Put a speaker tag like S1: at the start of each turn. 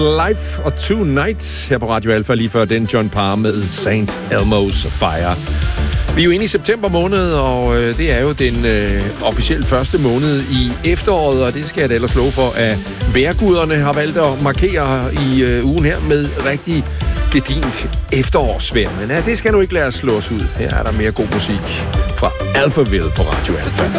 S1: Life og Tonight her på Radio Alpha, lige før den John Parr med St. Elmo's Fire. Vi er jo inde i september måned, og det er jo den officielt første måned i efteråret, og det skal jeg da ellers love for, at vejrguderne har valgt at markere i ugen her med rigtig gedint efterårsvejr. Men det skal nu ikke lade os slå os ud. Her er der mere god musik fra Alphaville på Radio Alpha.